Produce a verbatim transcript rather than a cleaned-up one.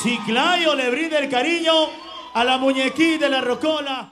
Chiclayo le brinda el cariño a la muñequita de la rocola.